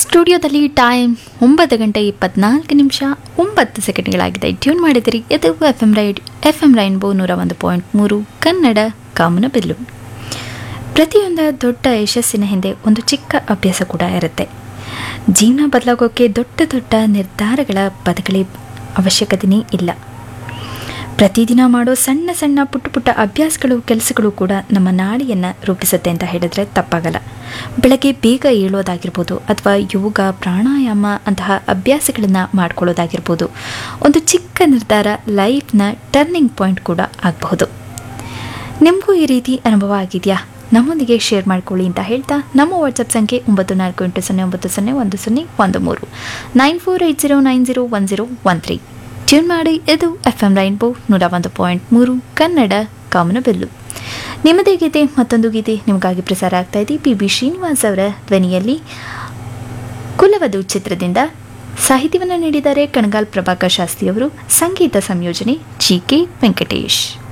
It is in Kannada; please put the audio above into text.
ಸ್ಟುಡಿಯೋದಲ್ಲಿ ಟೈಮ್ 9:24 9 ಸೆಕೆಂಡ್ಗಳಾಗಿದೆ. ಟ್ಯೂನ್ ಮಾಡಿದಿರಿ. ಇದು ಎಫ್ ಎಂ ರೈನ್ಬೋ 101.3 ಕನ್ನಡ ಕಾಮನಬಿಲ್ಲು. ಪ್ರತಿಯೊಂದು ದೊಡ್ಡ ಯಶಸ್ಸಿನ ಹಿಂದೆ ಒಂದು ಚಿಕ್ಕ ಅಭ್ಯಾಸ ಕೂಡ ಇರುತ್ತೆ. ಜೀವನ ಬದಲಾಗೋಕ್ಕೆ ದೊಡ್ಡ ದೊಡ್ಡ ನಿರ್ಧಾರಗಳ ಪದಗಳೇ ಅವಶ್ಯಕತೆಯೇ ಇಲ್ಲ. ಪ್ರತಿದಿನ ಮಾಡೋ ಸಣ್ಣ ಸಣ್ಣ ಪುಟ್ಟ ಪುಟ್ಟ ಅಭ್ಯಾಸಗಳು, ಕೆಲಸಗಳು ಕೂಡ ನಮ್ಮ ನಾಡಿಯನ್ನು ರೂಪಿಸುತ್ತೆ ಅಂತ ಹೇಳಿದ್ರೆ ತಪ್ಪಾಗಲ್ಲ. ಬೆಳಗ್ಗೆ ಬೇಗ ಏಳೋದಾಗಿರ್ಬೋದು, ಅಥವಾ ಯೋಗ, ಪ್ರಾಣಾಯಾಮ ಅಂತಹ ಅಭ್ಯಾಸಗಳನ್ನು ಮಾಡ್ಕೊಳ್ಳೋದಾಗಿರ್ಬೋದು. ಒಂದು ಚಿಕ್ಕ ನಿರ್ಧಾರ ಲೈಫ್ನ ಟರ್ನಿಂಗ್ ಪಾಯಿಂಟ್ ಕೂಡ ಆಗಬಹುದು. ನಿಮಗೂ ಈ ರೀತಿ ಅನುಭವ ಆಗಿದೆಯಾ? ನಮ್ಮೊಂದಿಗೆ ಶೇರ್ ಮಾಡ್ಕೊಳ್ಳಿ ಅಂತ ಹೇಳ್ತಾ ನಮ್ಮ ವಾಟ್ಸಪ್ ಸಂಖ್ಯೆ 9480901013 9480901013. ಟ್ಯೂನ್ ಮಾಡಿ. ಇದು ಎಫ್ ಎಂ ರೈನ್ಬೋ 101.3 ಕನ್ನಡ ಕಾಮನಬಿಲ್ಲು. ನಿಮ್ಮದೇ ಗೀತೆ, ಮತ್ತೊಂದು ಗೀತೆ ನಿಮಗಾಗಿ ಪ್ರಸಾರ ಆಗ್ತಾ ಇದೆ. ಪಿ ಶ್ರೀನಿವಾಸ್ ಅವರ ಧ್ವನಿಯಲ್ಲಿ ಕುಲವಧು ಚಿತ್ರದಿಂದ. ಸಾಹಿತ್ಯವನ್ನು ನೀಡಿದ್ದಾರೆ ಕಣಗಾಲ್ ಪ್ರಭಾಕರ್ ಶಾಸ್ತ್ರಿ ಅವರು. ಸಂಗೀತ ಸಂಯೋಜನೆ ಜಿ ಕೆ ವೆಂಕಟೇಶ್.